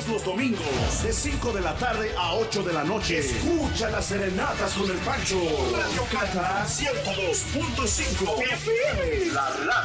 Todos los domingos, de 5 de la tarde a 8 de la noche. Escucha las serenatas con el Pancho. Radio Cata 102.5 FM. La